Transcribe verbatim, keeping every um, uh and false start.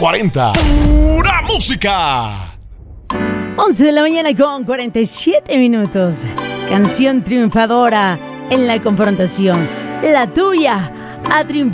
cuarenta. ¡Pura música! once de la mañana con cuarenta y siete minutos. Canción triunfadora en la confrontación. La tuya ha triunfado.